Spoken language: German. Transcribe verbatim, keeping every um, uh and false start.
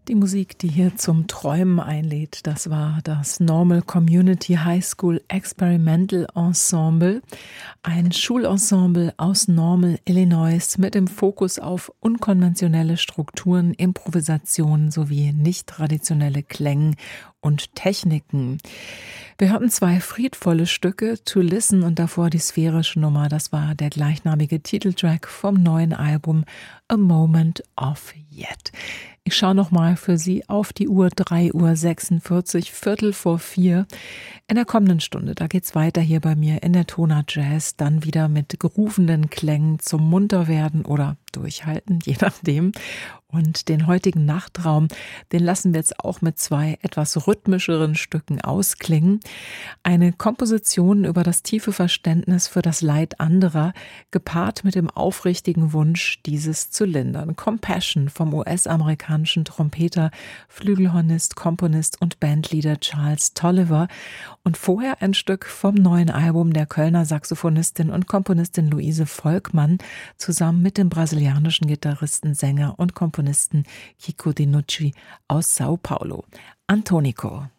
Die Musik, die hier zum Träumen einlädt, das war das Normal Community High School Experimental Ensemble, ein Schulensemble aus Normal, Illinois, mit dem Fokus auf unkonventionelle Strukturen, Improvisationen sowie nicht traditionelle Klänge und Techniken. Wir hörten zwei friedvolle Stücke, To Listen und davor die sphärische Nummer. Das war der gleichnamige Titeltrack vom neuen Album A Moment of Yet. Ich schaue nochmal für Sie auf die Uhr, drei Uhr sechsundvierzig, Viertel vor vier. In der kommenden Stunde, da geht's weiter hier bei mir in der Tona Jazz, dann wieder mit gerufenen Klängen zum Munterwerden oder Durchhalten, je nachdem. Und den heutigen Nachtraum, den lassen wir jetzt auch mit zwei etwas rhythmischeren Stücken ausklingen. Eine Komposition über das tiefe Verständnis für das Leid anderer, gepaart mit dem aufrichtigen Wunsch, dieses zu lindern. Compassion vom U S-amerikanischen Trompeter, Flügelhornist, Komponist und Bandleader Charles Tolliver. Und vorher ein Stück vom neuen Album der Kölner Saxophonistin und Komponistin Luise Volkmann, zusammen mit dem brasilianischen Gitarristen, Sänger und Komponisten Kiko Dinucci aus Sao Paulo. Antonico.